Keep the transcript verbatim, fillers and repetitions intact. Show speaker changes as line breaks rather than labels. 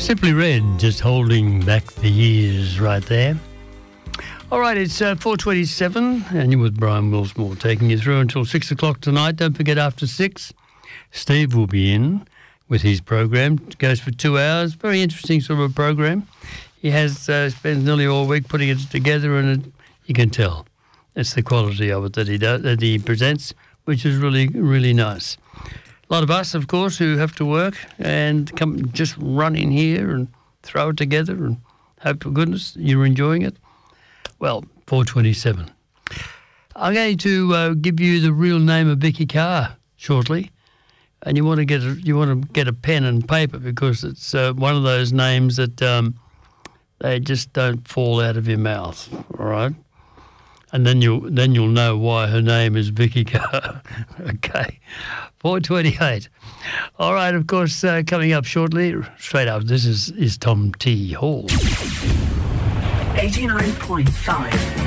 Simply Red, just holding back the years right there. All right, it's uh, four twenty-seven, and you're with Brian Willsmore taking you through until six o'clock tonight. Don't forget, after six, Steve will be in with his program. It goes for two hours. Very interesting sort of a program. He has uh, spent nearly all week putting it together, and it, you can tell it's the quality of it that he does, that he presents, which is really, really nice. A lot of us, of course, who have to work and come just run in here and throw it together and hope for goodness you're enjoying it. Well, four twenty-seven. I'm going to uh, give you the real name of Vicky Carr shortly, and you want to get a, you want to get a pen and paper because it's uh, one of those names that um, they just don't fall out of your mouth. All right. And then you'll then you'll know why her name is Vicky Carr. Okay, four twenty-eight. All right, of course, uh, coming up shortly, straight up, this is is Tom T. Hall.
eighty-nine point five.